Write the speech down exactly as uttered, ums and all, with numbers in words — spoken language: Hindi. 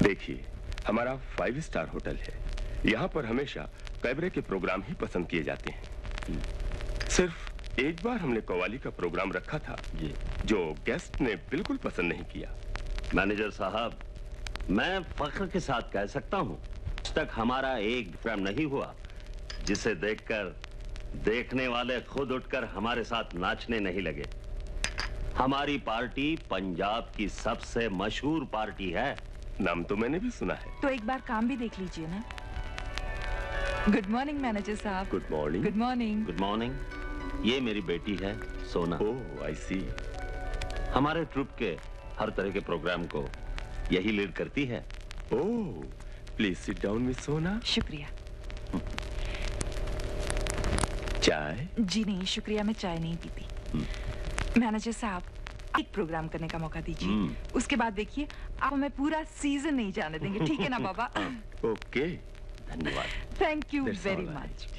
देखिए, हमारा फाइव स्टार होटल है। यहाँ पर हमेशा कैबरे के प्रोग्राम ही पसंद किए जाते हैं। सिर्फ एक बार हमने कव्वाली का प्रोग्राम रखा था, ये जो गेस्ट ने बिल्कुल पसंद नहीं किया। मैनेजर साहब, मैं फख्र के साथ कह सकता हूँ, आज तक हमारा एक प्रोग्राम नहीं हुआ जिसे देखकर देखने वाले खुद उठकर हमारे साथ नाचने नहीं लगे। हमारी पार्टी पंजाब की सबसे मशहूर पार्टी है। नाम तो मैंने भी सुना है। तो एक बार काम भी देख लीजिए ना। गुड मॉर्निंग मैनेजर साहब। Good morning. Good morning. Good morning. ये मेरी बेटी है सोना। ओह, आई सी। हमारे ट्रुप के हर तरह के प्रोग्राम को यही लीड करती है। ओह, प्लीज सिट डाउन मिस सोना। शुक्रिया। चाय? जी नहीं शुक्रिया, मैं चाय नहीं पीती। मैनेजर साहब, एक प्रोग्राम करने का मौका दीजिए, उसके बाद देखिए आप हमें पूरा सीजन नहीं जाने देंगे, ठीक है ना बाबा? ओके, धन्यवाद। Thank you very much.